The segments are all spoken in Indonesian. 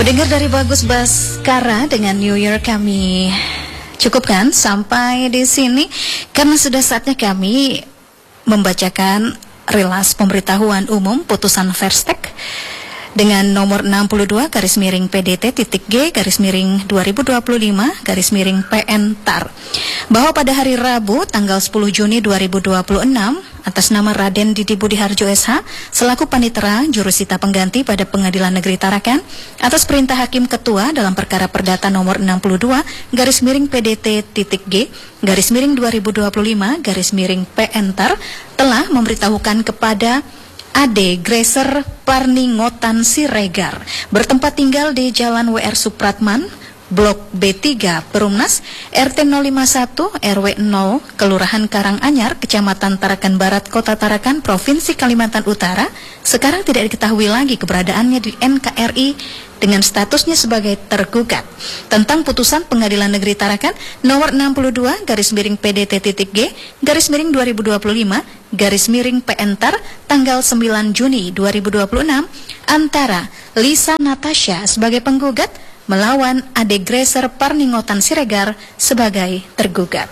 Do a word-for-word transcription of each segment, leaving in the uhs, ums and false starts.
Pendengar dari Bagus Baskara dengan New Year kami cukupkan sampai di sini karena sudah saatnya kami membacakan rilas pemberitahuan umum putusan Verstek dengan nomor enam puluh dua garis miring P D T titik G garis miring dua ribu dua puluh lima garis miring P N T A R bahwa pada hari Rabu tanggal sepuluh Juni dua ribu dua puluh enam atas nama Raden Didi Budiharjo S H selaku panitera jurusita pengganti pada Pengadilan Negeri Tarakan atas perintah Hakim Ketua dalam perkara perdata nomor enam puluh dua garis miring P D T titik G garis miring dua ribu dua puluh lima garis miring P N T A R telah memberitahukan kepada Ade Gracer Parningotan Siregar bertempat tinggal di Jalan W R Supratman, Blok B tiga, Perumnas, R T nol lima satu, R W nol, Kelurahan Karanganyar, Kecamatan Tarakan Barat, Kota Tarakan, Provinsi Kalimantan Utara, sekarang tidak diketahui lagi keberadaannya di N K R I dengan statusnya sebagai tergugat tentang putusan Pengadilan Negeri Tarakan nomor enam puluh dua garis miring P D T titik G garis miring dua ribu dua puluh lima garis miring P N T A R tanggal sembilan Juni dua ribu dua puluh enam antara Lisa Natasha sebagai penggugat melawan Ade Gracer Parningotan Siregar sebagai tergugat.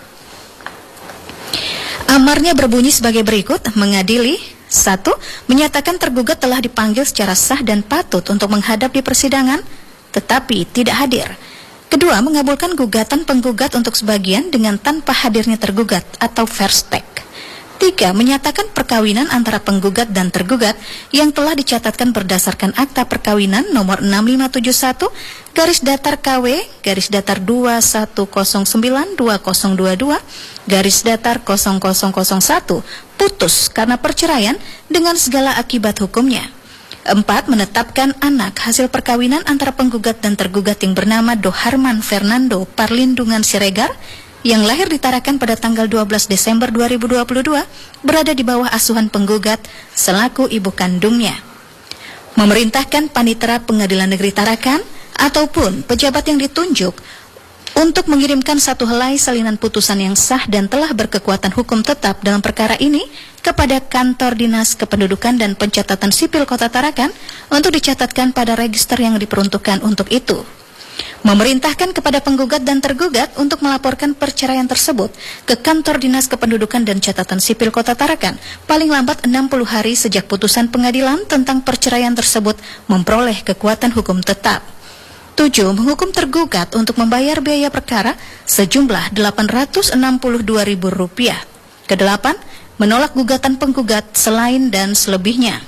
Amarnya berbunyi sebagai berikut, mengadili satu. Menyatakan tergugat telah dipanggil secara sah dan patut untuk menghadap di persidangan, tetapi tidak hadir. Kedua, mengabulkan gugatan penggugat untuk sebagian dengan tanpa hadirnya tergugat atau Verstek. Tiga, menyatakan perkawinan antara penggugat dan tergugat yang telah dicatatkan berdasarkan akta perkawinan nomor enam lima tujuh satu garis datar K W garis datar dua satu nol sembilan dua nol dua dua garis datar nol nol nol satu putus karena perceraian dengan segala akibat hukumnya. Empat, menetapkan anak hasil perkawinan antara penggugat dan tergugat yang bernama Doharman Fernando Parlindungan Siregar yang lahir di Tarakan pada tanggal dua belas Desember dua ribu dua puluh dua berada di bawah asuhan penggugat selaku ibu kandungnya. Memerintahkan panitera Pengadilan Negeri Tarakan ataupun pejabat yang ditunjuk untuk mengirimkan satu helai salinan putusan yang sah dan telah berkekuatan hukum tetap dalam perkara ini kepada Kantor Dinas Kependudukan dan Pencatatan Sipil Kota Tarakan untuk dicatatkan pada register yang diperuntukkan untuk itu. Memerintahkan kepada penggugat dan tergugat untuk melaporkan perceraian tersebut ke Kantor Dinas Kependudukan dan Catatan Sipil Kota Tarakan paling lambat enam puluh hari sejak putusan pengadilan tentang perceraian tersebut memperoleh kekuatan hukum tetap. Tujuh, menghukum tergugat untuk membayar biaya perkara sejumlah delapan ratus enam puluh dua ribu rupiah. Kedelapan, menolak gugatan penggugat selain dan selebihnya.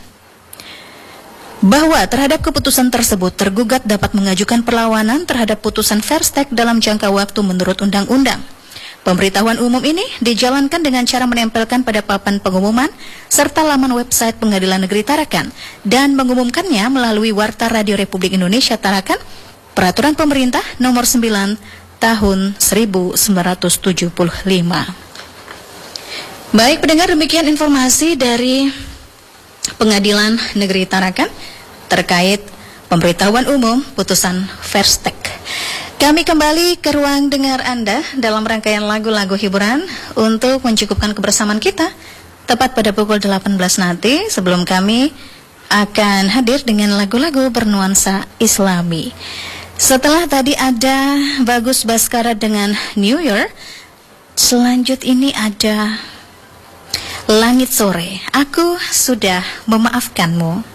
Bahwa terhadap keputusan tersebut tergugat dapat mengajukan perlawanan terhadap putusan Verstek dalam jangka waktu menurut undang-undang. Pemberitahuan umum ini dijalankan dengan cara menempelkan pada papan pengumuman serta laman website Pengadilan Negeri Tarakan dan mengumumkannya melalui Warta Radio Republik Indonesia Tarakan, Peraturan Pemerintah Nomor sembilan Tahun seribu sembilan ratus tujuh puluh lima. Baik pendengar, demikian informasi dari Pengadilan Negeri Tarakan terkait pemberitahuan umum putusan Verstek. Kami kembali ke ruang dengar Anda dalam rangkaian lagu-lagu hiburan untuk mencukupkan kebersamaan kita tepat pada pukul delapan belas nanti sebelum kami akan hadir dengan lagu-lagu bernuansa Islami. Setelah tadi ada Bagus Baskara dengan New Year, selanjut ini ada Langit Sore, Aku Sudah Memaafkanmu.